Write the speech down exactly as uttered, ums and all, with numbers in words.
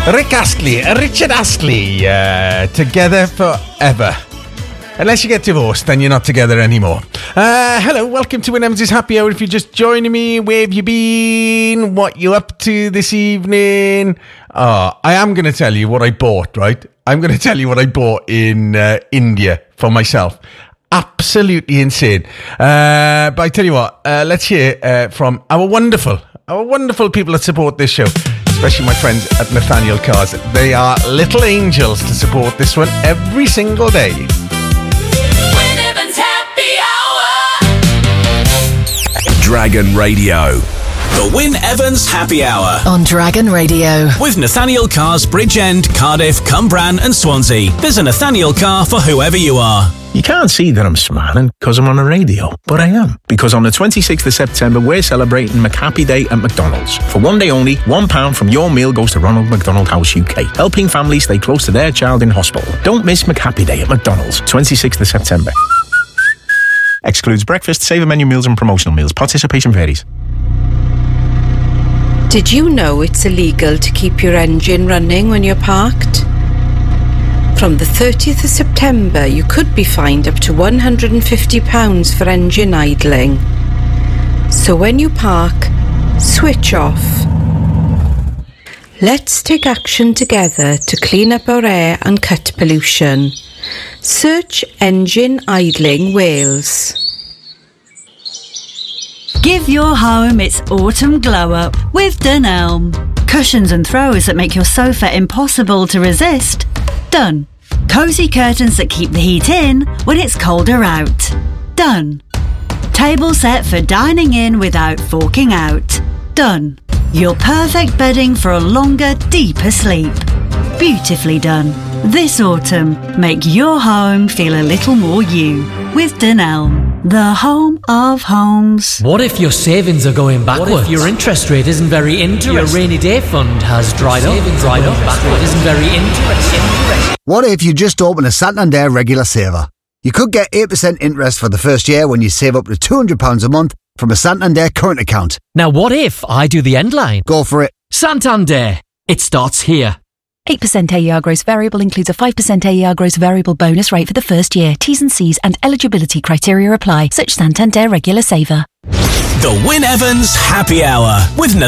Rick Astley, Richard Astley, uh, Together Forever. Unless you get divorced, then you're not together anymore. Uh, hello, welcome to Win Evans' Happy Hour. If you're just joining me, where have you been? What you up to this evening? Uh, I am going to tell you what I bought, right? I'm going to tell you what I bought in uh, India for myself. Absolutely insane. Uh, but I tell you what, uh, let's hear uh, from our wonderful, our wonderful people that support this show. Especially my friends at Nathaniel Cars. They are little angels to support this one every single day. Win Evans Happy Hour. Dragon Radio. The Win Evans Happy Hour. On Dragon Radio. With Nathaniel Cars, Bridgend, Cardiff, Cumbran and Swansea. There's a Nathaniel car for whoever you are. You can't see that I'm smiling because I'm on a radio, but I am. Because on the twenty-sixth of September, we're celebrating McHappy Day at McDonald's. For one day only, one pound from your meal goes to Ronald McDonald House U K, helping families stay close to their child in hospital. Don't miss McHappy Day at McDonald's, twenty-sixth of September. Excludes breakfast, saver menu meals and promotional meals. Participation varies. Did you know it's illegal to keep your engine running when you're parked? From the thirtieth of September, you could be fined up to one hundred fifty pounds for engine idling. So when you park, switch off. Let's take action together to clean up our air and cut pollution. Search Engine Idling Wales. Give your home its autumn glow-up with Dunelm. Cushions and throws that make your sofa impossible to resist. Done. Cosy curtains that keep the heat in when it's colder out. Done. Table set for dining in without forking out. Done. Your perfect bedding for a longer, deeper sleep. Beautifully done. This autumn, make your home feel a little more you with Dunelm, the home of homes. What if your savings are going backwards? What if your interest rate isn't very interesting? Your rainy day fund has dried up, dried up, backward isn't very interesting. What if you just open a Santander regular saver? You could get eight percent interest for the first year when you save up to two hundred pounds a month from a Santander current account. Now what if I do the end line? Go for it. Santander. It starts here. eight percent A E R gross variable includes a five percent A E R gross variable bonus rate for the first year. T's and C's and eligibility criteria apply. Such Santander regular saver. The Win Evans Happy Hour with